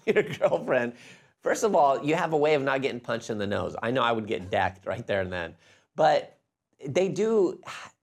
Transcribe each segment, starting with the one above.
your girlfriend, first of all, you have a way of not getting punched in the nose. I know I would get decked right there and then. But they do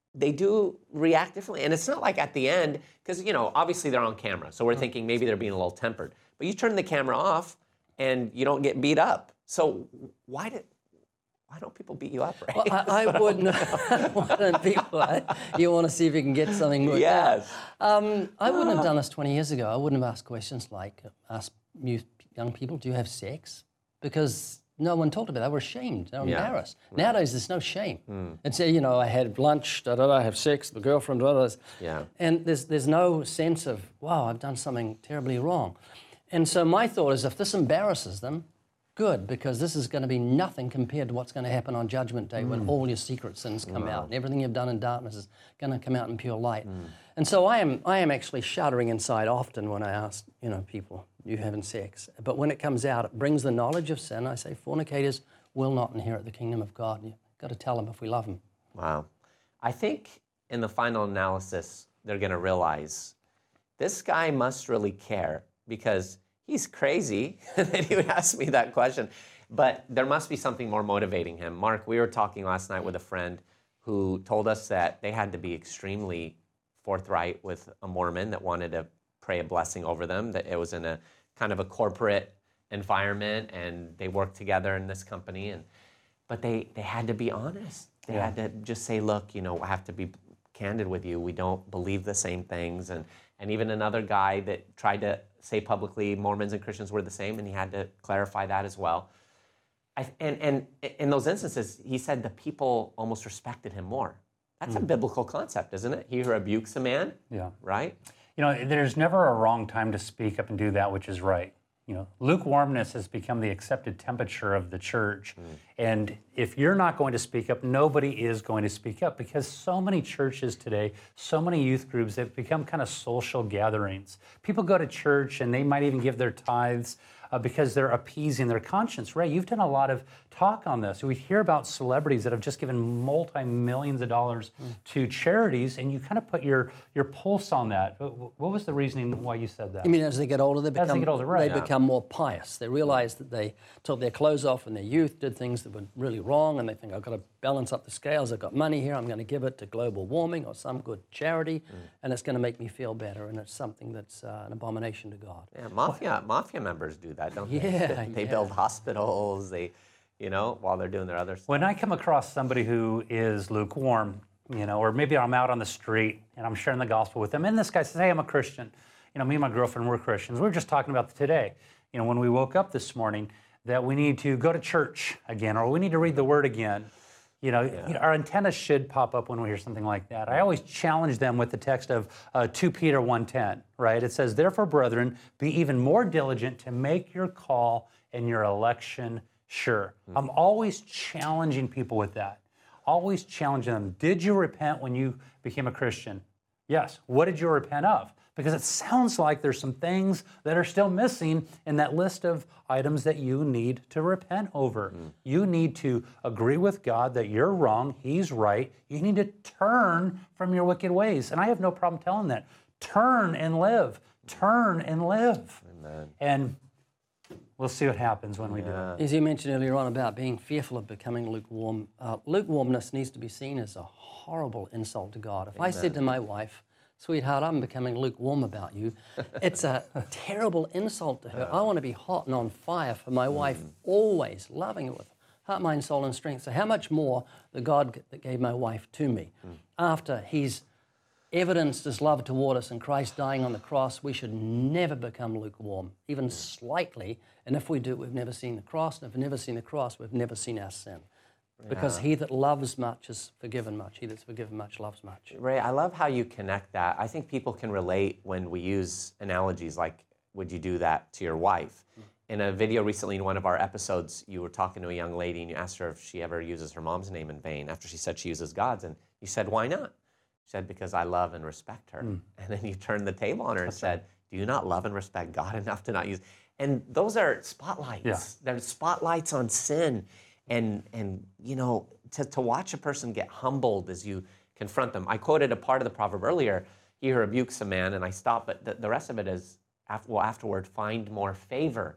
react differently. And it's not like at the end, because, obviously they're on camera. So we're thinking maybe they're being a little tempered. But you turn the camera off and you don't get beat up. So why don't people beat you up, right? Well, I wouldn't. Why don't people? You want to see if you can get something worked out. Yes. I wouldn't have done this 20 years ago. I wouldn't have asked questions like, ask young people, do you have sex? Because no one talked about it. They were ashamed. They were embarrassed. Right. Nowadays, there's no shame. And say, I had lunch, I have sex, the girlfriend, Yeah. And there's no sense of, wow, I've done something terribly wrong. And so my thought is, if this embarrasses them, good, because this is going to be nothing compared to what's going to happen on Judgment Day when all your secret sins come out and everything you've done in darkness is going to come out in pure light. And so I am actually shuddering inside often when I ask, people, you having sex? But when it comes out, it brings the knowledge of sin. I say fornicators will not inherit the kingdom of God. You've got to tell them if we love them. Wow. I think in the final analysis, they're going to realize this guy must really care, because he's crazy that he would ask me that question. But there must be something more motivating him. Mark, we were talking last night with a friend who told us that they had to be extremely forthright with a Mormon that wanted to pray a blessing over them, that it was in a kind of a corporate environment and they worked together in this company. But they had to be honest. They had to just say, look, I have to be candid with you. We don't believe the same things. And even another guy that tried to say publicly Mormons and Christians were the same, and he had to clarify that as well. And in those instances, he said the people almost respected him more. That's a biblical concept, isn't it? He rebukes a man, right? There's never a wrong time to speak up and do that which is right. Lukewarmness has become the accepted temperature of the church. And if you're not going to speak up, nobody is going to speak up, because so many churches today, so many youth groups, they've become kind of social gatherings. People go to church and they might even give their tithes because they're appeasing their conscience. Ray, you've done a lot of talk on this. We hear about celebrities that have just given multi-millions of dollars to charities, and you kind of put your pulse on that. What was the reasoning why you said that? I mean, as they get older, they become more pious. They realize that they took their clothes off in their youth, did things that were really wrong, and they think, I've got to balance up the scales. I've got money here. I'm going to give it to global warming or some good charity, and it's going to make me feel better, and it's something that's an abomination to God. Yeah, mafia members do that, don't they? Yeah, they build hospitals, while they're doing their other stuff. When I come across somebody who is lukewarm, or maybe I'm out on the street and I'm sharing the gospel with them, and this guy says, hey, I'm a Christian. Me and my girlfriend, we're Christians. We were just talking about today, when we woke up this morning, that we need to go to church again, or we need to read the Word again. Our antennas should pop up when we hear something like that. I always challenge them with the text of 2 Peter 1:10, right? It says, therefore, brethren, be even more diligent to make your call and your election sure. I'm always challenging people with that. Always challenging them. Did you repent when you became a Christian? Yes. What did you repent of? Because it sounds like there's some things that are still missing in that list of items that you need to repent over. You need to agree with God that you're wrong, He's right. You need to turn from your wicked ways. And I have no problem telling that. Turn and live. Turn and live. Amen. And we'll see what happens when we do it. As you mentioned earlier on about being fearful of becoming lukewarm, lukewarmness needs to be seen as a horrible insult to God. If I said to my wife, sweetheart, I'm becoming lukewarm about you, it's a terrible insult to her. I want to be hot and on fire for my wife, always loving her with heart, mind, soul, and strength. So how much more the God that gave my wife to me, after He's evidenced His love toward us and Christ dying on the cross, we should never become lukewarm, even slightly. And if we do, we've never seen the cross. And if we've never seen the cross, we've never seen our sin. Because he that loves much is forgiven much. He that's forgiven much loves much. Ray, I love how you connect that. I think people can relate when we use analogies like, would you do that to your wife? In a video recently in one of our episodes, you were talking to a young lady and you asked her if she ever uses her mom's name in vain after she said she uses God's. And you said, why not? She said, because I love and respect her. And then you turned the table on her and said, do you not love and respect God enough to not use? And those are spotlights. Yeah. They're spotlights on sin. And to watch a person get humbled as you confront them. I quoted a part of the proverb earlier, he who rebukes a man, and I stopped, but the rest of it is, will afterward find more favor